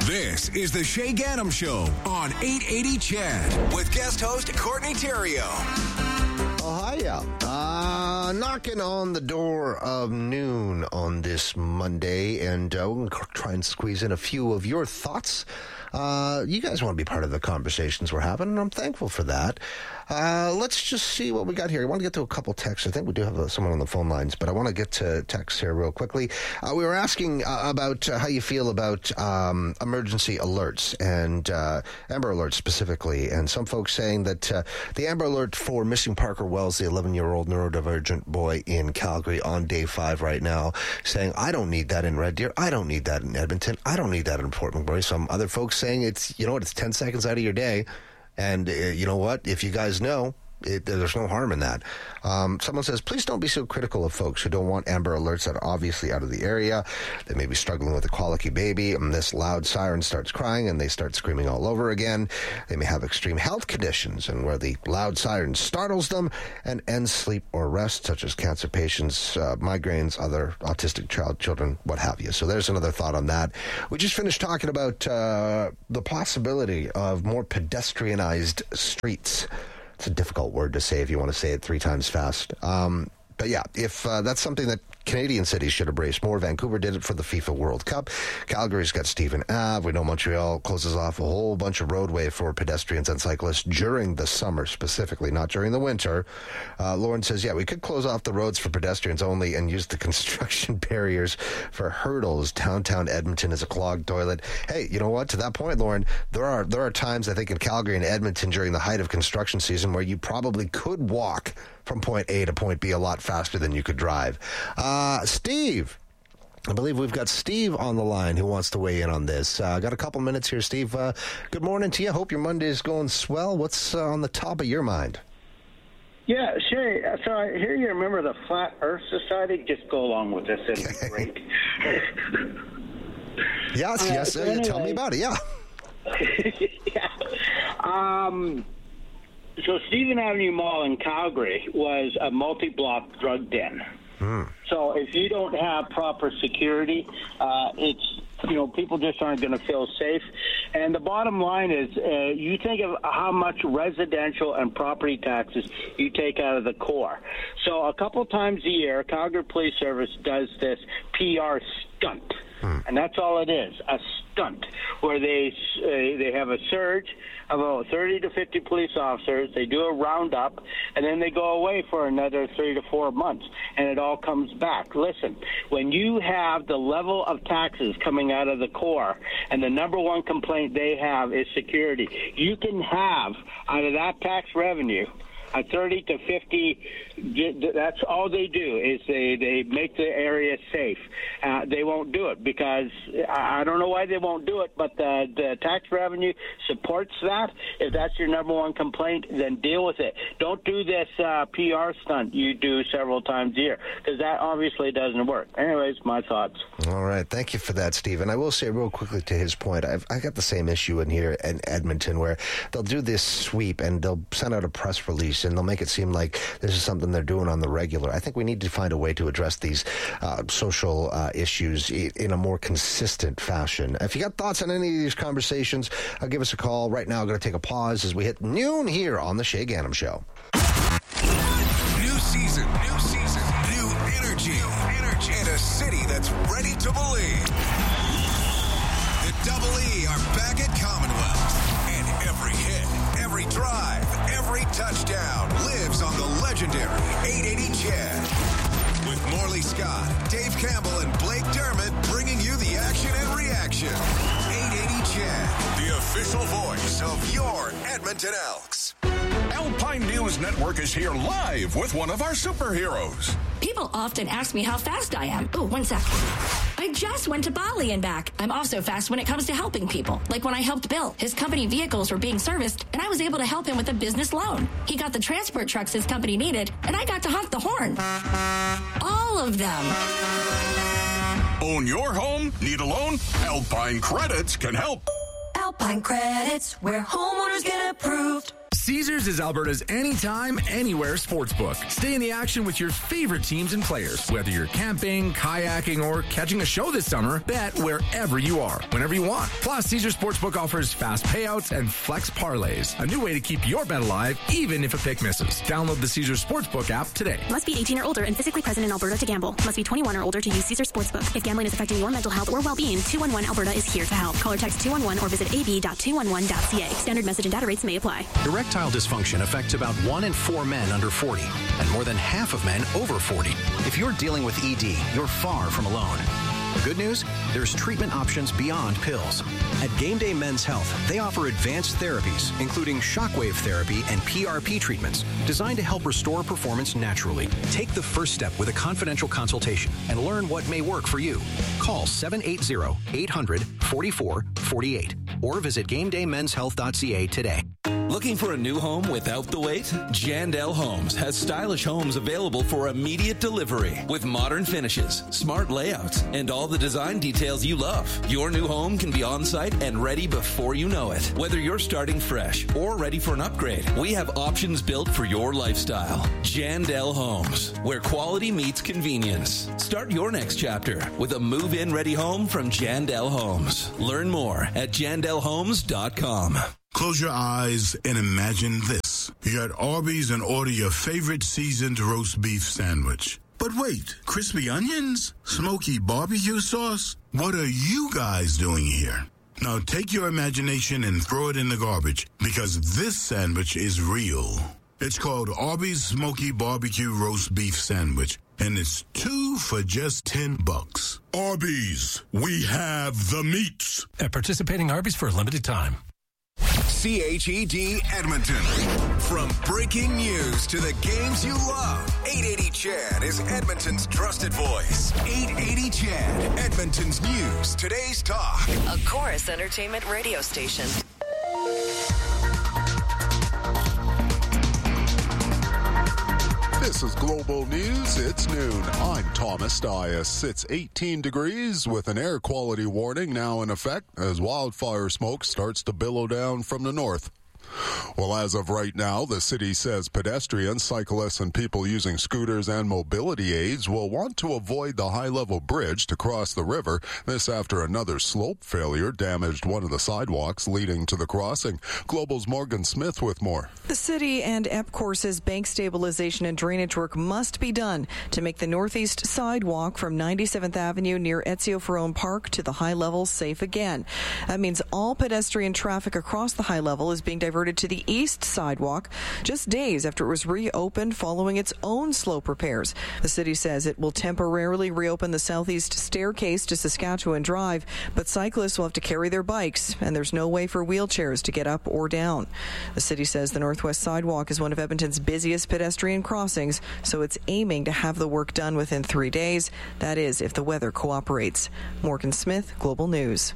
This is the Shay Gannam Show on 880 CHED with guest host Courtney Theriault. Oh, hiya. Knocking on the door of noon on this Monday, and we're going to try and squeeze in a few of your thoughts. You guys want to be part of the conversations we're having, and I'm thankful for that. Let's just see what we got here. I want to get to a couple texts. I think we do have someone on the phone lines, but I want to get to texts here real quickly. We were asking about how you feel about emergency alerts and Amber Alerts specifically, and some folks saying that the Amber Alert for missing Parker Wells, the 11-year-old neurodivergent boy in Calgary on day 5 right now, saying, I don't need that in Red Deer. I don't need that in Edmonton. I don't need that in Port McMurray. Some other folks saying it's 10 seconds out of your day. And you know what? If you guys know, there's no harm in that. Someone says, please don't be so critical of folks who don't want Amber Alerts that are obviously out of the area. They may be struggling with a colicky baby, and this loud siren starts crying, and they start screaming all over again. They may have extreme health conditions, and where the loud siren startles them and ends sleep or rest, such as cancer patients, migraines, other autistic children, what have you. So there's another thought on that. We just finished talking about the possibility of more pedestrianized streets. It's a difficult word to say if you want to say it 3 times fast. But yeah, if that's something that Canadian cities should embrace more. Vancouver did it for the FIFA World Cup. Calgary's got Stephen Ave. We know Montreal closes off a whole bunch of roadway for pedestrians and cyclists during the summer specifically, not during the winter. Lauren says, yeah, we could close off the roads for pedestrians only and use the construction barriers for hurdles. Downtown Edmonton is a clogged toilet. Hey, you know what? To that point, Lauren, there are times, I think, in Calgary and Edmonton during the height of construction season where you probably could walk from point A to point B a lot faster than you could drive. Steve, I believe we've got Steve on the line who wants to weigh in on this. Got a couple minutes here, Steve. Good morning to you. Hope your Monday is going swell. What's on the top of your mind? Yeah, sure. So I hear you remember the Flat Earth Society. Just go along with this. It's great. Yes. So anyway, tell me about it. Yeah. Yeah. So Stephen Avenue Mall in Calgary was a multi-block drug den. So if you don't have proper security, people just aren't going to feel safe. And the bottom line is, you think of how much residential and property taxes you take out of the core. So a couple times a year, Calgary Police Service does this PR stunt. And that's all it is, a stunt, where they have a surge of about 30 to 50 police officers. They do a roundup, and then they go away for another 3 to 4 months, and it all comes back. Listen, when you have the level of taxes coming out of the core, and the number one complaint they have is security, you can have, out of that tax revenue, a 30 to 50, that's all they do is they make the area safe. They won't do it because I don't know why they won't do it, but the tax revenue supports that. If that's your number one complaint, then deal with it. Don't do this PR stunt you do several times a year, because that obviously doesn't work. Anyways, my thoughts. All right. Thank you for that, Steve. And I will say real quickly to his point, I got the same issue in here in Edmonton where they'll do this sweep and they'll send out a press release and they'll make it seem like this is something they're doing on the regular. I think we need to find a way to address these social issues in a more consistent fashion. If you got thoughts on any of these conversations, give us a call. Right now, I'm going to take a pause as we hit noon here on the Shay Gannam Show. New season, new energy, and a city that's ready to believe. The Double E are back at Commonwealth, and every hit, every drive, every touchdown lives on the legendary 880 CHED. With Morley Scott, Dave Campbell, and Blake Dermott bringing you the action and reaction. 880 CHED, the official voice of your Edmonton Elks. Alpine News Network is here live with one of our superheroes. People often ask me how fast I am. Oh, 1 sec. I just went to Bali and back. I'm also fast when it comes to helping people. Like when I helped Bill. His company vehicles were being serviced, and I was able to help him with a business loan. He got the transport trucks his company needed, and I got to honk the horn. All of them. Own your home? Need a loan? Alpine Credits can help. Alpine Credits, where homeowners get approved. Caesars is Alberta's anytime, anywhere sportsbook. Stay in the action with your favorite teams and players. Whether you're camping, kayaking, or catching a show this summer, bet wherever you are, whenever you want. Plus, Caesars Sportsbook offers fast payouts and flex parlays, a new way to keep your bet alive, even if a pick misses. Download the Caesars Sportsbook app today. Must be 18 or older and physically present in Alberta to gamble. Must be 21 or older to use Caesars Sportsbook. If gambling is affecting your mental health or well-being, 211 Alberta is here to help. Call or text 211 or visit ab.211.ca. Standard message and data rates may apply. Erectile dysfunction affects about 1 in 4 men under 40 and more than half of men over 40. If you're dealing with ED, you're far from alone. The good news? There's treatment options beyond pills. At Game Day Men's Health, they offer advanced therapies, including shockwave therapy and PRP treatments, designed to help restore performance naturally. Take the first step with a confidential consultation and learn what may work for you. Call 780-800-4448 or visit GameDayMen'sHealth.ca today. Looking for a new home without the wait? Jandel Homes has stylish homes available for immediate delivery with modern finishes, smart layouts, and all the design details you love. Your new home can be on site and ready before you know it. Whether you're starting fresh or ready for an upgrade, we have options built for your lifestyle. Jandel Homes, where quality meets convenience. Start your next chapter with a move-in ready home from Jandel Homes. Learn more at jandelhomes.com. Close your eyes and imagine this. You're at Arby's and order your favorite seasoned roast beef sandwich. But wait, crispy onions? Smoky barbecue sauce? What are you guys doing here? Now take your imagination and throw it in the garbage, because this sandwich is real. It's called Arby's Smoky Barbecue Roast Beef Sandwich, and it's 2 for just $10. Arby's, we have the meats. At participating Arby's for a limited time. CHED Edmonton. From breaking news to the games you love, 880 CHED is Edmonton's trusted voice. 880 CHED, Edmonton's news, today's talk. A Chorus Entertainment radio station. This is Global News. It's noon. I'm Thomas Dias. It's 18 degrees with an air quality warning now in effect as wildfire smoke starts to billow down from the north. Well, as of right now, the city says pedestrians, cyclists, and people using scooters and mobility aids will want to avoid the high-level bridge to cross the river. This after another slope failure damaged one of the sidewalks leading to the crossing. Global's Morgan Smith with more. The city and EPCOR says bank stabilization and drainage work must be done to make the northeast sidewalk from 97th Avenue near Ezio Ferrone Park to the high level safe again. That means all pedestrian traffic across the high level is being diverted to the east sidewalk just days after it was reopened following its own slope repairs. The city says it will temporarily reopen the southeast staircase to Saskatchewan Drive, but cyclists will have to carry their bikes, and there's no way for wheelchairs to get up or down. The city says the northwest sidewalk is one of Edmonton's busiest pedestrian crossings, so it's aiming to have the work done within 3 days. That is, if the weather cooperates. Morgan Smith, Global News.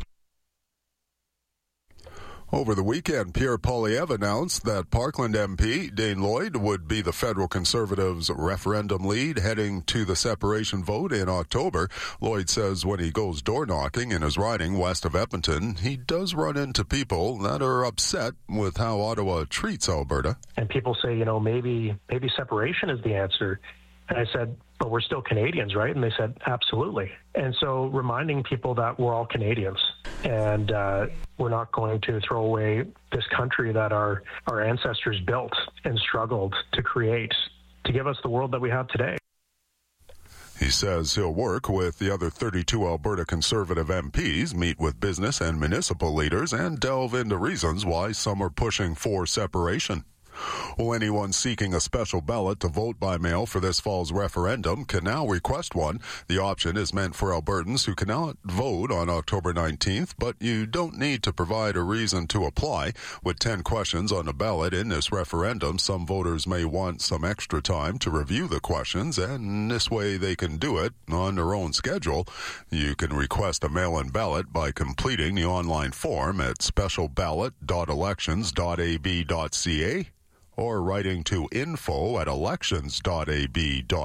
Over the weekend, Pierre Poilievre announced that Parkland MP Dane Lloyd would be the federal Conservatives' referendum lead heading to the separation vote in October. Lloyd says when he goes door-knocking in his riding west of Edmonton, he does run into people that are upset with how Ottawa treats Alberta. And people say, maybe separation is the answer. And I said, but we're still Canadians, right? And they said, absolutely. And so reminding people that we're all Canadians and we're not going to throw away this country that our ancestors built and struggled to create to give us the world that we have today. He says he'll work with the other 32 Alberta Conservative MPs, meet with business and municipal leaders, and delve into reasons why some are pushing for separation. Well, anyone seeking a special ballot to vote by mail for this fall's referendum can now request one. The option is meant for Albertans who cannot vote on October 19th, but you don't need to provide a reason to apply. With 10 questions on the ballot in this referendum, some voters may want some extra time to review the questions, and this way they can do it on their own schedule. You can request a mail-in ballot by completing the online form at specialballot.elections.ab.ca. or writing to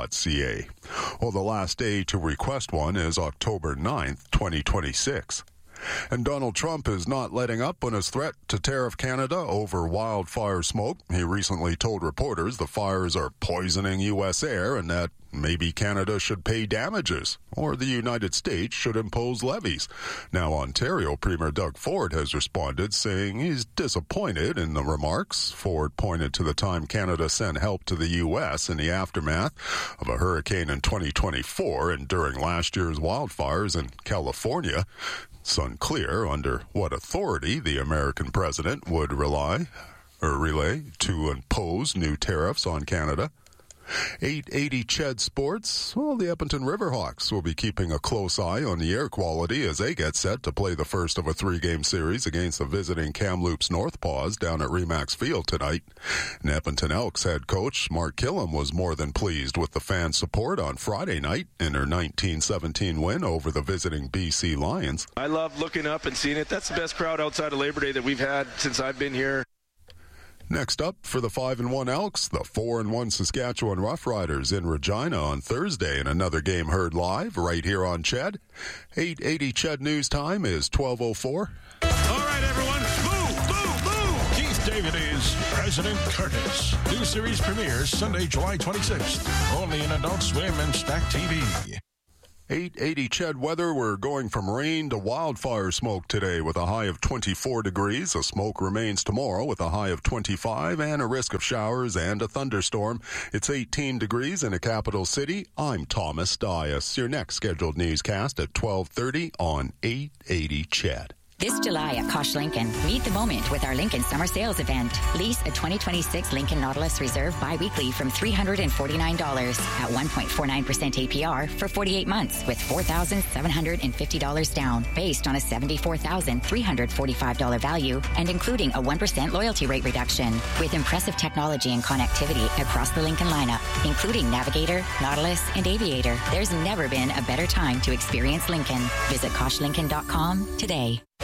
info@elections.ab.ca. Well, the last day to request one is October 9th, 2026. And Donald Trump is not letting up on his threat to tariff Canada over wildfire smoke. He recently told reporters the fires are poisoning U.S. air and that maybe Canada should pay damages or the United States should impose levies. Now, Ontario Premier Doug Ford has responded, saying he's disappointed in the remarks. Ford pointed to the time Canada sent help to the U.S. in the aftermath of a hurricane in 2024 and during last year's wildfires in California. It's unclear under what authority the American president would relay to impose new tariffs on Canada. 880 Ched Sports. Well, the Edmonton Riverhawks will be keeping a close eye on the air quality as they get set to play the first of a 3-game series against the visiting Kamloops Northpaws down at Remax Field tonight. And Edmonton Elks head coach Mark Killam was more than pleased with the fan support on Friday night in their 19-17 win over the visiting BC Lions. I love looking up and seeing it. That's the best crowd outside of Labor Day that we've had since I've been here. Next up for the 5-1 Elks, the 4-1 Saskatchewan Roughriders in Regina on Thursday in another game heard live right here on Ched. 880 Ched News Time is 12:04. All right, everyone, boo! Keith David is President Curtis. New series premieres Sunday, July 26th, only in Adult Swim and Stack TV. 880 Ched weather. We're going from rain to wildfire smoke today with a high of 24 degrees. The smoke remains tomorrow with a high of 25 and a risk of showers and a thunderstorm. It's 18 degrees in the capital city. I'm Thomas Dias. Your next scheduled newscast at 12:30 on 880 Ched. This July at Kosh Lincoln, meet the moment with our Lincoln Summer Sales Event. Lease a 2026 Lincoln Nautilus Reserve bi-weekly from $349 at 1.49% APR for 48 months with $4,750 down based on a $74,345 value and including a 1% loyalty rate reduction with impressive technology and connectivity across the Lincoln lineup, including Navigator, Nautilus, and Aviator. There's never been a better time to experience Lincoln. Visit KoshLincoln.com today.